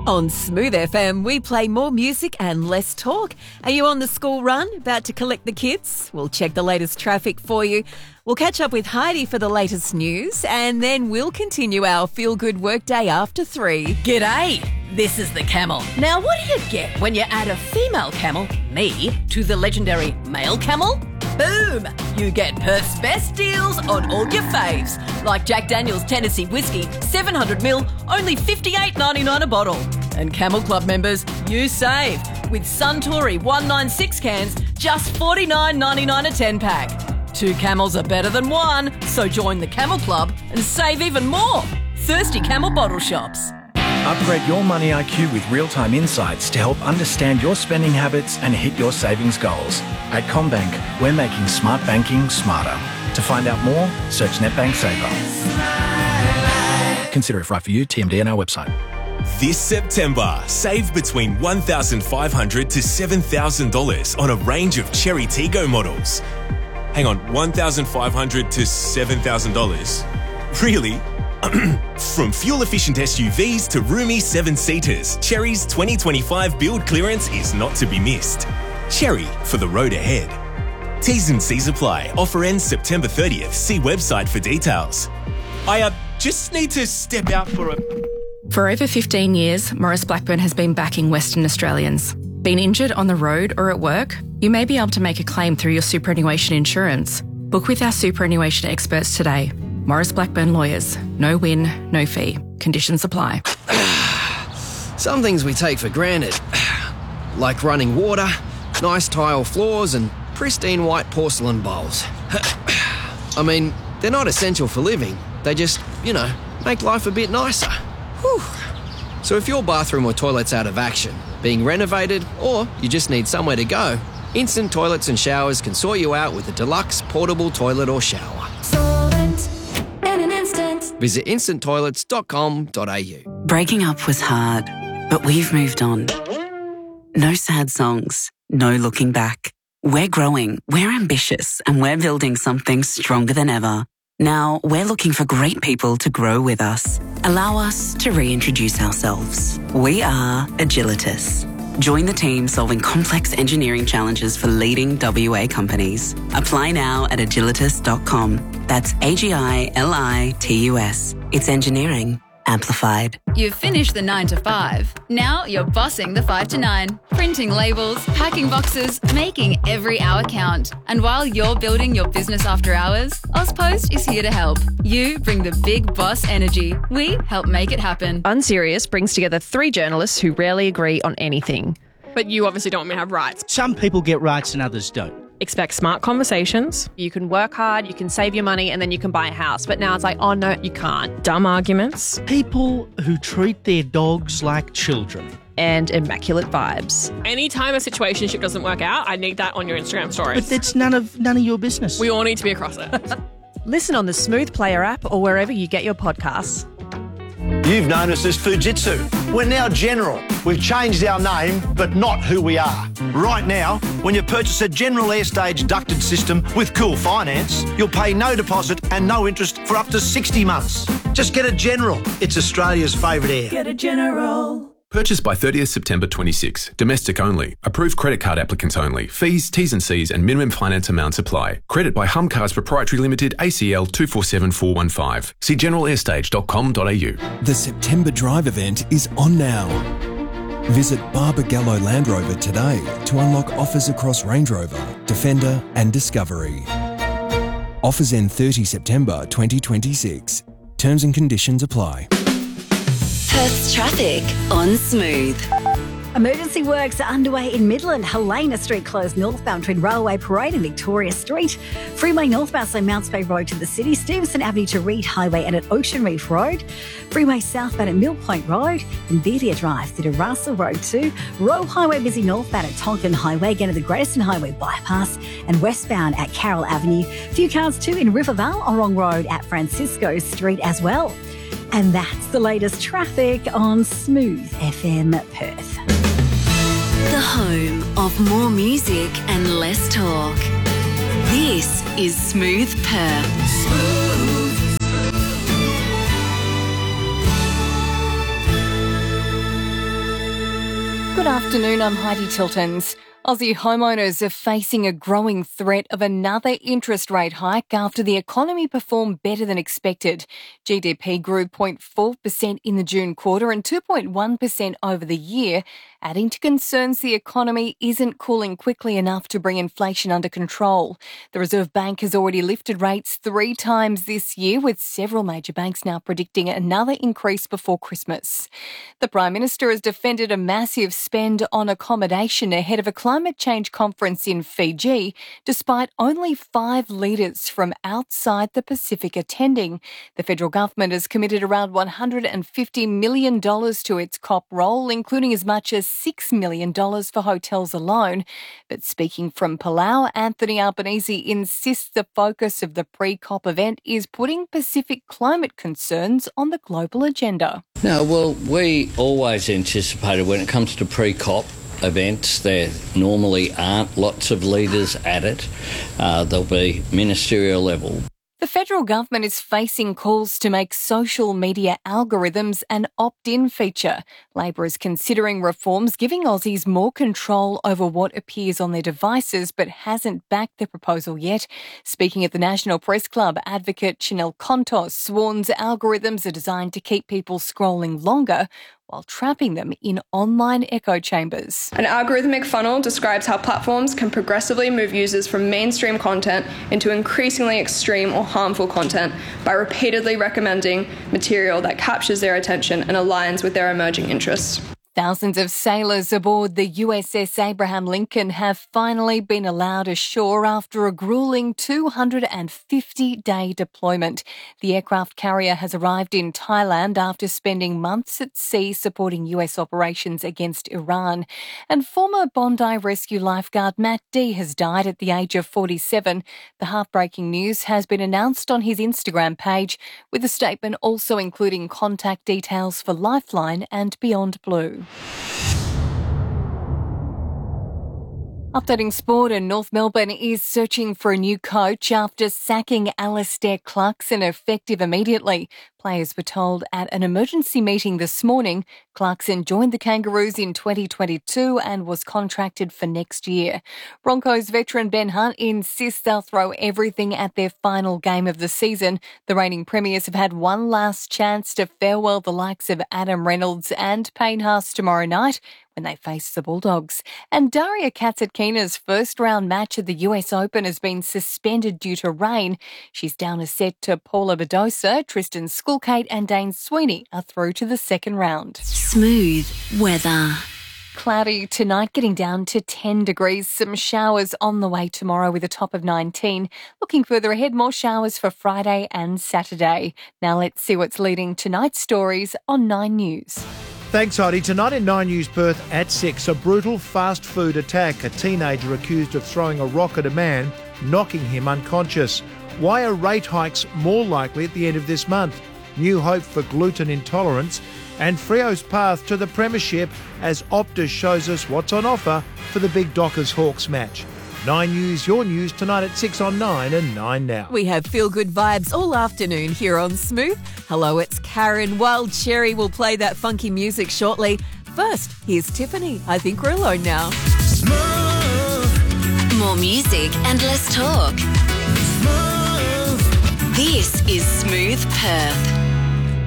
On Smooth FM, we play more music and less talk. Are you on the school run, about to collect the kids? We'll check the latest traffic for you. We'll catch up with Heidi for the latest news, and then we'll continue our feel-good workday after 3. G'day, this is the Camel. Now, what do you get when you add a female camel, me, to the legendary male camel? Boom! You get Perth's best deals on all your faves, like Jack Daniel's Tennessee Whiskey, 700ml, only $58.99 a bottle. And Camel Club members, you save with Suntory 196 cans, just $49.99 a 10-pack. 2 camels are better than 1, so join the Camel Club and save even more. Thirsty Camel bottle shops. Upgrade your money IQ with real-time insights to help understand your spending habits and hit your savings goals. At CommBank, we're making smart banking smarter. To find out more, search NetBank Saver. Consider if right for you, TMD on our website. This September, save between $1,500 to $7,000 on a range of Cherry Tiggo models. Hang on, $1,500 to $7,000? Really? From fuel-efficient SUVs to roomy 7-seaters, Cherry's 2025 build clearance is not to be missed. Cherry for the road ahead. T's and C's apply. Offer ends September 30th. See website for details. I just need to step out for a... For over 15 years, Maurice Blackburn has been backing Western Australians. Been injured on the road or at work? You may be able to make a claim through your superannuation insurance. Book with our superannuation experts today. Maurice Blackburn Lawyers. No win, no fee. Conditions apply. Some things we take for granted, like running water, nice tile floors and pristine white porcelain bowls. I mean, they're not essential for living. They just, make life a bit nicer. Whew. So if your bathroom or toilet's out of action, being renovated, or you just need somewhere to go, Instant Toilets and Showers can sort you out with a deluxe portable toilet or shower. Visit instanttoilets.com.au. Breaking up was hard, but we've moved on. No sad songs, no looking back. We're growing, we're ambitious, and we're building something stronger than ever. Now, we're looking for great people to grow with us. Allow us to reintroduce ourselves. We are Agilitas. Join the team solving complex engineering challenges for leading WA companies. Apply now at agilitas.com. That's AGILITUS. It's engineering amplified. You've finished the 9 to 5. Now you're bossing the 5 to 9. Printing labels, packing boxes, making every hour count. And while you're building your business after hours, Ozpost is here to help. You bring the big boss energy. We help make it happen. Unserious brings together 3 journalists who rarely agree on anything. But you obviously don't want me to have rights. Some people get rights and others don't. Expect smart conversations. You can work hard, you can save your money, and then you can buy a house. But now it's like, oh no, you can't. Dumb arguments. People who treat their dogs like children. And immaculate vibes. Anytime a situationship doesn't work out, I need that on your Instagram stories. But that's none of your business. We all need to be across it. Listen on the Smooth Player app or wherever you get your podcasts. You've known us as Fujitsu. We're now General. We've changed our name, but not who we are. Right now, when you purchase a General Airstage ducted system with Cool Finance, you'll pay no deposit and no interest for up to 60 months. Just get a General. It's Australia's favourite air. Get a General. Purchase by 30th September 26. Domestic only. Approved credit card applicants only. Fees, T's and C's and minimum finance amounts apply. Credit by Humcars Proprietary Limited, ACL 247415. See generalairstage.com.au. The September Drive event is on now. Visit Barber Gallo Land Rover today to unlock offers across Range Rover, Defender and Discovery. Offers end 30 September 2026. Terms and conditions apply. Perth's traffic on Smooth. Emergency works are underway in Midland. Helena Street closed northbound between Railway Parade and Victoria Street. Freeway northbound, so Mounts Bay Road to the city, Stevenson Avenue to Reed Highway and at Ocean Reef Road. Freeway southbound at Mill Point Road and Beattier Drive through to Russell Road 2. Royal Highway busy northbound at Tonkin Highway, again at the Greateston Highway bypass and westbound at Carroll Avenue. Few cars too in Rivervale, Orong Road at Francisco Street as well. And that's the latest traffic on Smooth FM Perth. The home of more music and less talk. This is Smooth Perth. Good afternoon, I'm Heidi Tiltons. Aussie homeowners are facing a growing threat of another interest rate hike after the economy performed better than expected. GDP grew 0.4% in the June quarter and 2.1% over the year, adding to concerns the economy isn't cooling quickly enough to bring inflation under control. The Reserve Bank has already lifted rates 3 times this year, with several major banks now predicting another increase before Christmas. The Prime Minister has defended a massive spend on accommodation ahead of a climate change conference in Fiji, despite only 5 leaders from outside the Pacific attending. The federal government has committed around $150 million to its COP role, including as much as $6 million for hotels alone. But speaking from Palau, Anthony Albanese insists the focus of the pre-COP event is putting Pacific climate concerns on the global agenda. No, well, we always anticipated when it comes to pre-COP events, there normally aren't lots of leaders at it. There'll be ministerial level. The federal government is facing calls to make social media algorithms an opt-in feature. Labor is considering reforms giving Aussies more control over what appears on their devices, but hasn't backed the proposal yet. Speaking at the National Press Club, advocate Chanel Contos warns algorithms are designed to keep people scrolling longer while trapping them in online echo chambers. An algorithmic funnel describes how platforms can progressively move users from mainstream content into increasingly extreme or harmful content by repeatedly recommending material that captures their attention and aligns with their emerging interests. Thousands of sailors aboard the USS Abraham Lincoln have finally been allowed ashore after a grueling 250-day deployment. The aircraft carrier has arrived in Thailand after spending months at sea supporting US operations against Iran. And former Bondi rescue lifeguard Matt D has died at the age of 47. The heartbreaking news has been announced on his Instagram page, with a statement also including contact details for Lifeline and Beyond Blue. Updating sport, and North Melbourne is searching for a new coach after sacking Alistair Clarkson effective immediately. Players were told at an emergency meeting this morning Clarkson joined the Kangaroos in 2022 and was contracted for next year. Broncos veteran Ben Hunt insists they'll throw everything at their final game of the season. The reigning premiers have had one last chance to farewell the likes of Adam Reynolds and Payne Haas tomorrow night when they face the Bulldogs. And Daria Kasatkina's first-round match at the US Open has been suspended due to rain. She's down a set to Paula Badosa. Tristan Skulkate and Dane Sweeney are through to the second round. Smooth weather. Cloudy tonight, getting down to 10 degrees. Some showers on the way tomorrow with a top of 19. Looking further ahead, more showers for Friday and Saturday. Now let's see what's leading tonight's stories on 9 News. Thanks, Heidi. Tonight in 9 News Perth at 6, a brutal fast food attack. A teenager accused of throwing a rock at a man, knocking him unconscious. Why are rate hikes more likely at the end of this month? New hope for gluten intolerance. And Freo's path to the premiership as Optus shows us what's on offer for the big Dockers-Hawks match. 9 News, your news tonight at 6 on 9 and 9 now. We have feel-good vibes all afternoon here on Smooth. Hello, it's Karen. Wild Cherry will play that funky music shortly. First, here's Tiffany. I think we're alone now. Smooth. More music and less talk. Smooth. This is Smooth Perth.